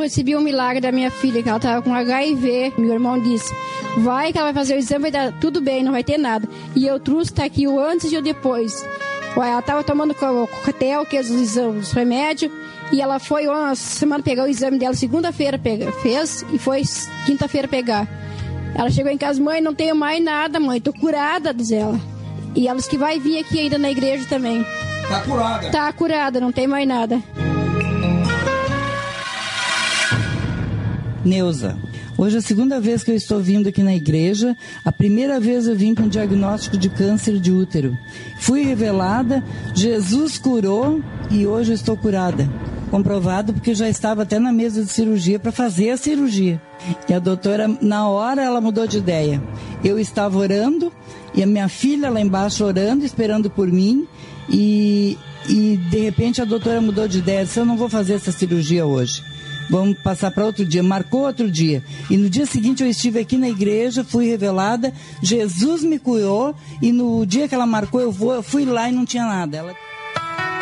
recebi um milagre da minha filha, que ela estava com HIV. Meu irmão disse, vai que ela vai fazer o exame, vai dar tudo bem, não vai ter nada. E eu trouxe, tá aqui o antes e o depois. Ela estava tomando coquetel, que é os remédios, e ela foi uma semana pegar o exame dela, segunda-feira fez, e foi quinta-feira pegar. Ela chegou em casa, mãe, não tenho mais nada, mãe, tô curada, diz ela. E ela disse que vai vir aqui ainda na igreja também. Tá curada? Tá curada, não tem mais nada. Neuza, hoje é a segunda vez que eu estou vindo aqui na igreja. A primeira vez eu vim com diagnóstico de câncer de útero. Fui revelada, Jesus curou e hoje eu estou curada. Comprovado porque eu já estava até na mesa de cirurgia para fazer a cirurgia. E a doutora, na hora, ela mudou de ideia. Eu estava orando e a minha filha lá embaixo orando, esperando por mim. E de repente a doutora mudou de ideia. Disse, eu não vou fazer essa cirurgia hoje. Vamos passar para outro dia. Marcou outro dia. E no dia seguinte eu estive aqui na igreja, fui revelada, Jesus me curou, e no dia que ela marcou eu fui lá e não tinha nada.